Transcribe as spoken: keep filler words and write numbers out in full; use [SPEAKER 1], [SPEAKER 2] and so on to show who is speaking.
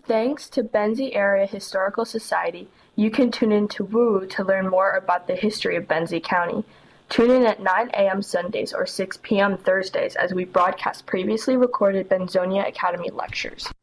[SPEAKER 1] Thanks to Benzie Area Historical Society, you can tune in to Woo to learn more about the history of Benzie County. Tune in at nine a.m. Sundays or six p.m. Thursdays as we broadcast previously recorded Benzonia Academy lectures.